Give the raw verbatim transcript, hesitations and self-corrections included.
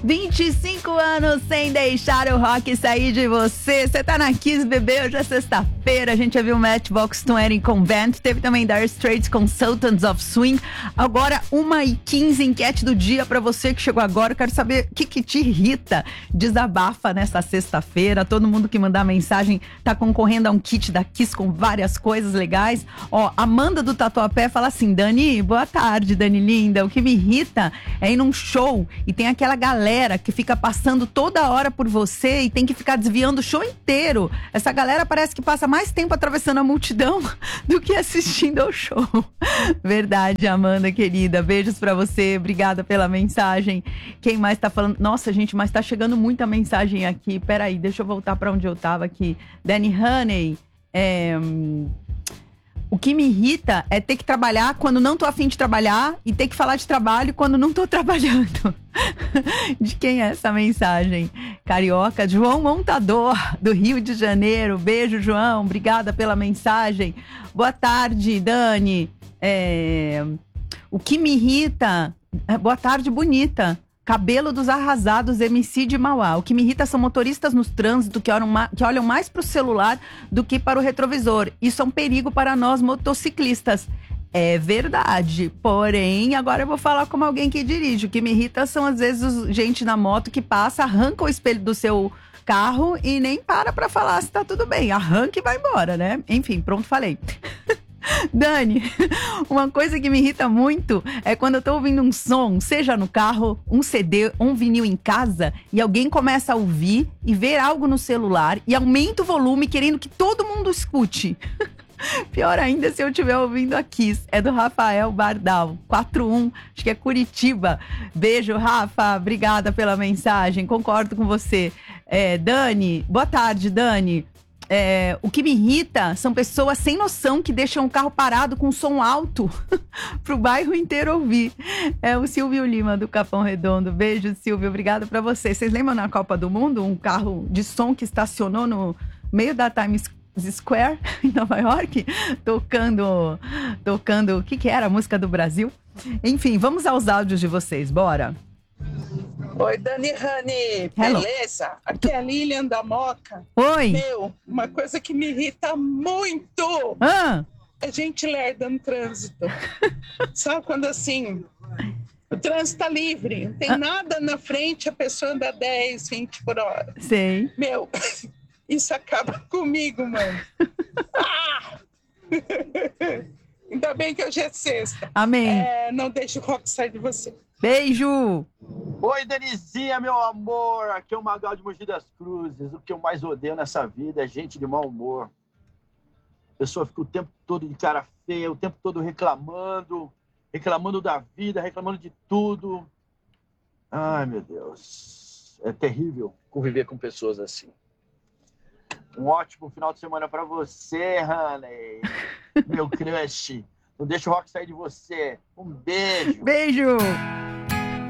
vinte e cinco anos sem deixar o rock sair de você. Você tá na Kiss, bebê. Hoje é sexta-feira. A gente já viu Matchbox vinte com Band. Teve também Dire Straits com Sultans of Swing. Agora, uma e quinze, enquete do dia pra você que chegou agora. Eu quero saber o que, que te irrita. Desabafa nessa sexta-feira. Todo mundo que mandar mensagem tá concorrendo a um kit da Kiss com várias coisas legais. Ó, Amanda do Tatuapé fala assim: Dani, boa tarde, Dani linda. O que me irrita é ir num show e tem aquela galera que fica passando toda hora por você e tem que ficar desviando o show inteiro. Essa galera parece que passa mais tempo atravessando a multidão do que assistindo ao show. Verdade, Amanda, querida. Beijos pra você. Obrigada pela mensagem. Quem mais tá falando? Nossa, gente, mas tá chegando muita mensagem aqui. Peraí, deixa eu voltar pra onde eu tava aqui. Danny Honey, é... o que me irrita é ter que trabalhar quando não tô afim de trabalhar e ter que falar de trabalho quando não tô trabalhando. De quem é essa mensagem? Carioca, João Montador, do Rio de Janeiro. Beijo, João. Obrigada pela mensagem. Boa tarde, Dani. É... O que me irrita... Boa tarde, bonita. Cabelo dos Arrasados, M C de Mauá. O que me irrita são motoristas nos trânsitos que olham, ma- que olham mais para o celular do que para o retrovisor. Isso é um perigo para nós motociclistas. É verdade. Porém, agora eu vou falar como alguém que dirige. O que me irrita são, às vezes, os- gente na moto que passa, arranca o espelho do seu carro e nem para para falar se tá tudo bem. Arranca e vai embora, né? Enfim, pronto, falei. Dani, uma coisa que me irrita muito é quando eu tô ouvindo um som, seja no carro, um C D, um vinil em casa, e alguém começa a ouvir e ver algo no celular e aumenta o volume querendo que todo mundo escute. Pior ainda se eu estiver ouvindo a Kiss. É do Rafael Bardal, quatro um, acho que é Curitiba. Beijo, Rafa, obrigada pela mensagem, concordo com você. É, Dani, boa tarde, Dani. É, o que me irrita são pessoas sem noção que deixam o carro parado com som alto pro bairro inteiro ouvir. É o Silvio Lima, do Capão Redondo. Beijo, Silvio. Obrigada pra você. Vocês lembram na Copa do Mundo um carro de som que estacionou no meio da Times Square, em Nova York, tocando, tocando, o que que era? A música do Brasil? Enfim, vamos aos áudios de vocês. Bora. Oi, Dani Honey, beleza? Aqui é a Lilian da Moca. Oi. Meu, uma coisa que me irrita muito ah. é gente lerda no trânsito. Sabe quando assim, o trânsito tá livre, não tem ah. nada na frente, a pessoa anda dez, vinte por hora. Sei. Meu, isso acaba comigo, mano. Ah! Ainda bem que hoje é sexta. Amém. É, não deixe o rock sair de você. Beijo! Oi, Danizinha, meu amor. Aqui é o Magal de Mogi das Cruzes. O que eu mais odeio nessa vida é gente de mau humor. A pessoa fica o tempo todo de cara feia, o tempo todo reclamando, reclamando da vida, reclamando de tudo. Ai, meu Deus. É terrível conviver com pessoas assim. Um ótimo final de semana pra você, Honey. Meu crush. Não deixa o rock sair de você. Um beijo. Beijo!